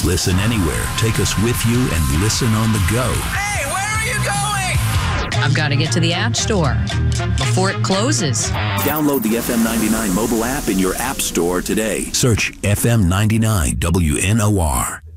Listen anywhere. Take us with you and listen on the go. Hey, where are you going? I've got to get to the App Store before it closes. Download the FM 99 mobile app in your app store today. Search FM 99 WNOR.